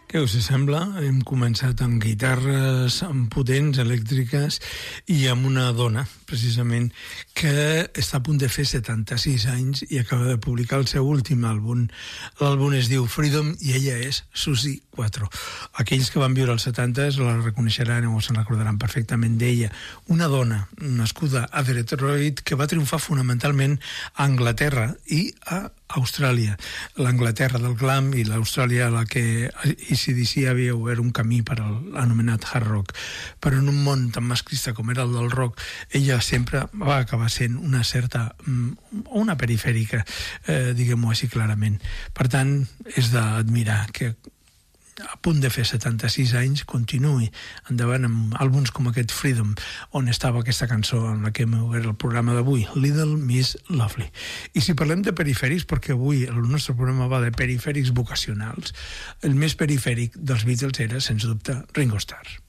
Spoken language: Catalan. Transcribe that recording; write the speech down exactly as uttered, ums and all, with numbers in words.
Què us sembla? Hem començat amb guitarres amb potents, elèctriques, i amb una dona, precisament, que està a punt de fer setanta-sis anys i acaba de publicar el seu últim àlbum. L'àlbum es diu Freedom i ella és Suzi Quatro. Aquells que van viure als setanta la reconeixeran o se'n recordaran perfectament d'ella. Una dona nascuda a Detroit que va triomfar fonamentalment a Anglaterra i a Austràlia. L'Anglaterra del glam i l'Austràlia a la que A C D C havia obert un camí per a l'anomenat hard rock. Però en un món tan masclista com era el del rock, ella sempre va acabar sent una certa, una perifèrica, eh, diguem-ho així clarament. Per tant, és d'admirar que a punt de fer setanta-sis anys continuï endavant amb àlbums com aquest Freedom, on estava aquesta cançó en la que hem obert el programa d'avui, Little Miss Lovely. I si parlem de perifèrics, perquè avui el nostre programa va de perifèrics vocacionals, el més perifèric dels Beatles era, sens dubte, Ringo Starr.